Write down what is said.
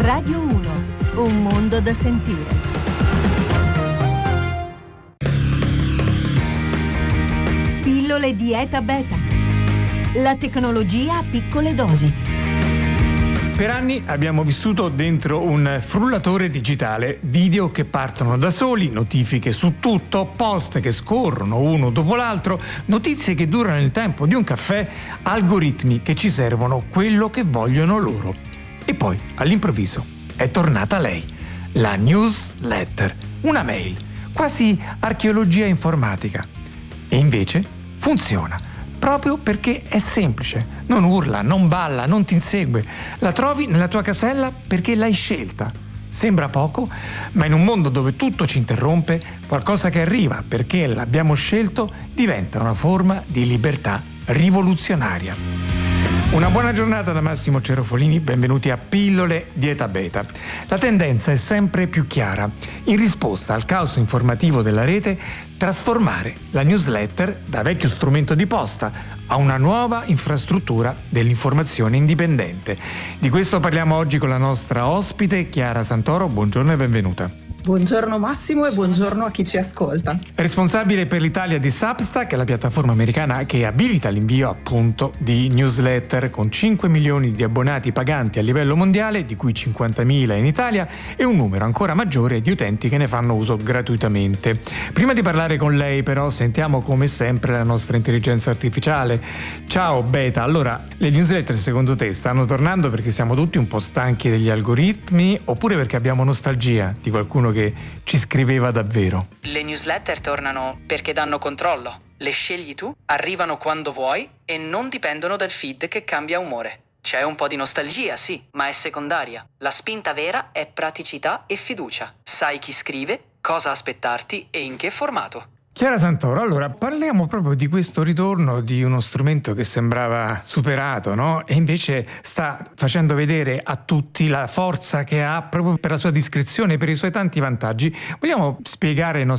Radio 1, un mondo da sentire. Pillole Dieta Beta. La tecnologia a piccole dosi. Per anni abbiamo vissuto dentro un frullatore digitale, video che partono da soli, notifiche su tutto, post che scorrono uno dopo l'altro, notizie che durano il tempo di un caffè, algoritmi che ci servono quello che vogliono loro. E poi, all'improvviso, è tornata lei, la newsletter, una mail, quasi archeologia informatica. E invece funziona. Proprio perché è semplice, non urla, non balla, non ti insegue. La trovi nella tua casella perché l'hai scelta. Sembra poco, ma in un mondo dove tutto ci interrompe, qualcosa che arriva perché l'abbiamo scelto diventa una forma di libertà rivoluzionaria. Una buona giornata da Massimo Cerofolini, benvenuti a Pillole Dieta Beta. La tendenza è sempre più chiara. In risposta al caos informativo della rete, trasformare la newsletter da vecchio strumento di posta a una nuova infrastruttura dell'informazione indipendente. Di questo parliamo oggi con la nostra ospite Chiara Santoro. Buongiorno e benvenuta. Buongiorno Massimo e buongiorno a chi ci ascolta. Responsabile per l'Italia di Substack, la piattaforma americana che abilita l'invio appunto di newsletter con 5 milioni di abbonati paganti a livello mondiale, di cui 50.000 in Italia, e un numero ancora maggiore di utenti che ne fanno uso gratuitamente. Prima di parlare con lei però sentiamo come sempre la nostra intelligenza artificiale. Ciao Beta, allora le newsletter secondo te stanno tornando perché siamo tutti un po' stanchi degli algoritmi oppure perché abbiamo nostalgia di qualcuno che ci scriveva davvero? Le newsletter tornano perché danno controllo. Le scegli tu, arrivano quando vuoi e non dipendono dal feed che cambia umore. C'è un po' di nostalgia, sì, ma è secondaria. La spinta vera è praticità e fiducia. Sai chi scrive, cosa aspettarti e in che formato. Chiara Santoro, allora parliamo proprio di questo ritorno di uno strumento che sembrava superato, no? E invece sta facendo vedere a tutti la forza che ha proprio per la sua discrezione, per i suoi tanti vantaggi. Vogliamo spiegare ai nostri